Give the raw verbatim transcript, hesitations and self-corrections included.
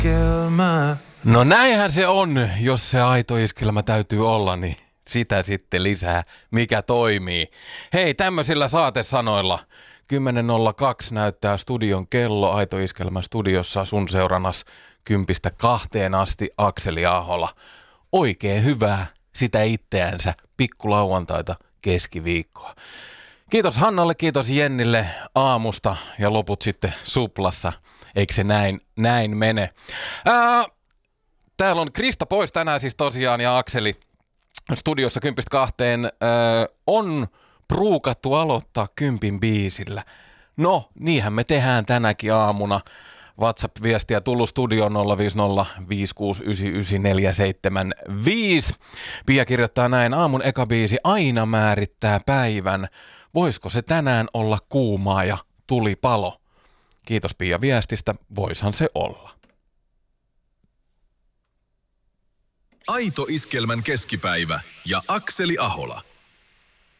iskelmä. No näinhän se on, jos se aito iskelmä täytyy olla, niin sitä sitten lisää, mikä toimii. Hei, tämmöisillä saatesanoilla kymmenen nolla kaksi näyttää studion kello, Aito Iskelmä studiossa sun seurannas kympistä kahteen asti Akseli Ahola. Oikein hyvää sitä itseänsä pikkulauantaita keskiviikkoa. Kiitos Hannalle, kiitos Jennille aamusta ja loput sitten suplassa. Eikö se näin, näin mene? Ää, täällä on Krista pois tänään siis tosiaan ja Akseli studiossa kympistä kahteen ää, on pruukattu aloittaa kympin biisillä. No, niinhän me tehdään tänäkin aamuna. WhatsApp-viestiä tullut studioon nolla viisi nolla viisi kuusi yhdeksän yhdeksän neljä seitsemän viisi. Pia kirjoittaa näin, aamun eka biisi aina määrittää päivän. Voisiko se tänään olla kuumaa ja tulipalo? Kiitos Pia viestistä, voishan se olla. Aito Iskelmän keskipäivä ja Akseli Ahola.